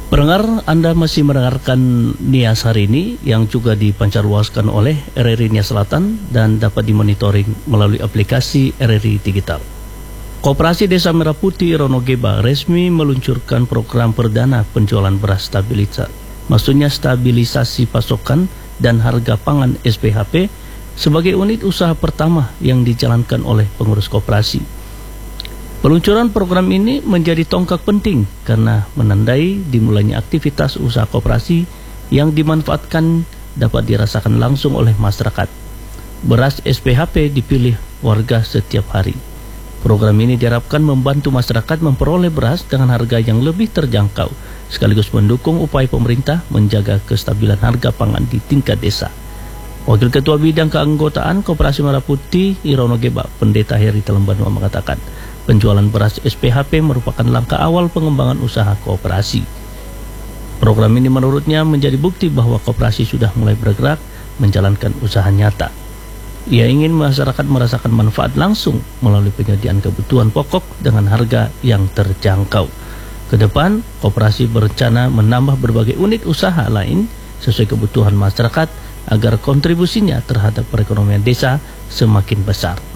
Pendengar, Anda masih mendengarkan Nias hari ini yang juga dipancarluaskan oleh RRI Nias Selatan dan dapat dimonitoring melalui aplikasi RRI Digital. Koperasi Desa Merah Putih Ronogeba resmi meluncurkan program perdana penjualan beras stabilisasi. Maksudnya stabilisasi pasokan dan harga pangan SPHP sebagai unit usaha pertama yang dijalankan oleh pengurus koperasi. Peluncuran program ini menjadi tonggak penting karena menandai dimulainya aktivitas usaha koperasi yang dimanfaatkan dapat dirasakan langsung oleh masyarakat. Beras SPHP dipilih warga setiap hari. Program ini diharapkan membantu masyarakat memperoleh beras dengan harga yang lebih terjangkau, sekaligus mendukung upaya pemerintah menjaga kestabilan harga pangan di tingkat desa. Wakil Ketua Bidang Keanggotaan Koperasi Merah Putih Ronogeba, Pendeta Heri Telembanua mengatakan, penjualan beras SPHP merupakan langkah awal pengembangan usaha koperasi. Program ini menurutnya menjadi bukti bahwa koperasi sudah mulai bergerak menjalankan usaha nyata. Ia ingin masyarakat merasakan manfaat langsung melalui penyediaan kebutuhan pokok dengan harga yang terjangkau. Kedepan, koperasi berencana menambah berbagai unit usaha lain sesuai kebutuhan masyarakat agar kontribusinya terhadap perekonomian desa semakin besar.